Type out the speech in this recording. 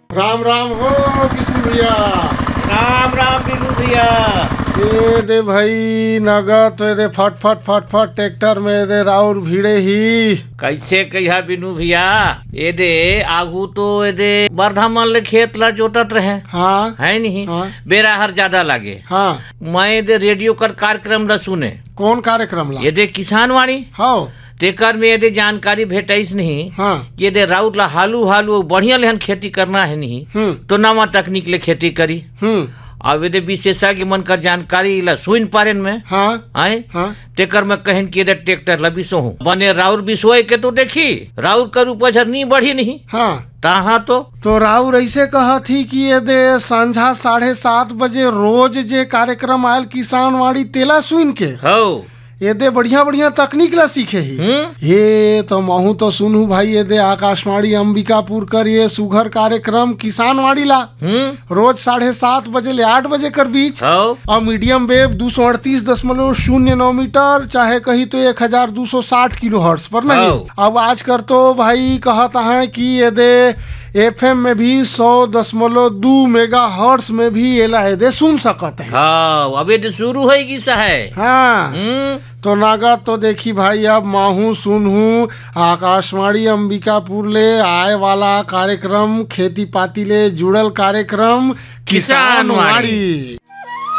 राम राम हो किशोर भैया। राम राम बिनू भैया। ये दे भाई नगद तो दे फट फट फट फट ट्रैक्टर में दे राउर भीड़े ही कैसे कहिया बिनू भैया, ये दे आगू तो ये दे बरधामन ले खेत ला जोतत रहे। हाँ है नहीं हाँ बेरा हर ज्यादा लागे। हाँ मैं दे रेडियो कर कार्यक्रम ला सुने। कौन कार्यक्रम ला? ये दे किसान वाणी हाँ तेकर में ये दे जानकारी भेटाइस नहीं। हाँ ये दे राउत ला हालू हालू बढ़िया लेहन खेती करना है नहीं तो नवा तकनीक ले खेती करी। अब ये दे विशेषज्ञ मन कर जानकारी ला सुन पारेन में। हाँ आए हाँ तेकर में कहन कि ट्रैक्टर ला बिसो हूँ बने राउर बिसोए के तो देखी राउर कर उपज नहीं बढ़ी नहीं। हाँ तहाँ तो राउर ऐसे कहा थी कि ये दे संझा 7:30 बजे रोज जे कार्यक्रम आयल किसान वाणी तेला सुन के हो ये दे बढ़िया बढ़िया तकनीक ला सीखे ही। ये तो महू तो सुनू भाई ये दे आकाशवाणी अंबिकापुर कर ये सुघर कार्यक्रम किसान वाणी ला रोज 7:30 बजे ले 8 बजे कर बीच और मीडियम वेव 238.09 मीटर चाहे कही तो 1260 किलोहर्ट्ज पर नहीं। अब आज कर तो भाई कहता है कि ये दे FM में भी 100.2 मेगाहर्ट्ज में भी ये दे सुन सकते हैं। हाँ अबे तो शुरू होगी सा है। हाँ तो नागा तो देखी भाई अब माहू सुनहू आकाशवाणी अंबिकापुर ले आए वाला कार्यक्रम खेती पाती ले जुड़ल कार्यक्रम किसान वाणी।